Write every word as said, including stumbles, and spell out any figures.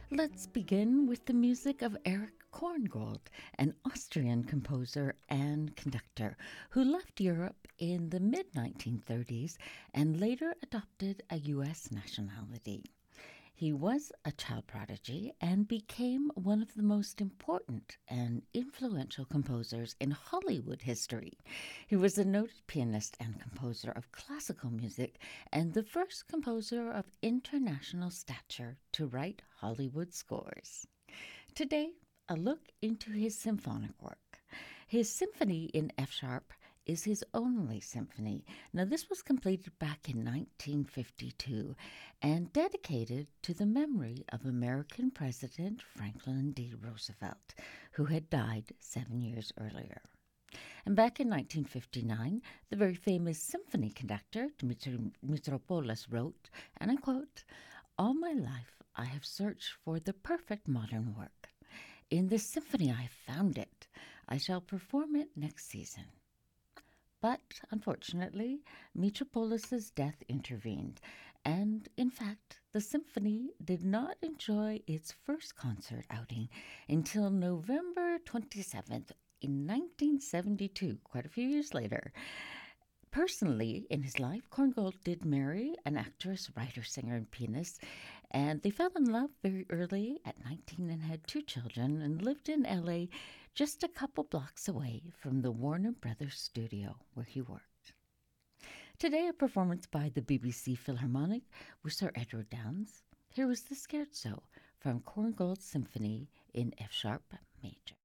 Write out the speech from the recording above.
Let's begin with the music of Erich Korngold, an Austrian composer and conductor who left Europe in the mid nineteen thirties and later adopted a U S nationality. He was a child prodigy and became one of the most important and influential composers in Hollywood history. He was a noted pianist and composer of classical music and the first composer of international stature to write Hollywood scores. Today, a look into his symphonic work. His symphony in F sharp is his only symphony. Now, this was completed back in nineteen fifty-two and dedicated to the memory of American President Franklin D. Roosevelt, who had died seven years earlier. And back in nineteen fifty-nine, the very famous symphony conductor, Dmitri Mitropoulos, wrote, and I quote, "All my life I have searched for the perfect modern work. In this symphony I have found it. I shall perform it next season." But, unfortunately, Mitropoulos' death intervened, and, in fact, the symphony did not enjoy its first concert outing until November twenty-seventh in nineteen seventy-two, quite a few years later. Personally, in his life, Korngold did marry an actress, writer, singer, and pianist, and they fell in love very early at nineteen and had two children and lived in L A just a couple blocks away from the Warner Brothers studio where he worked. Today, a performance by the B B C Philharmonic with Sir Edward Downes. Here was the Scherzo from Korngold's Symphony in F sharp major.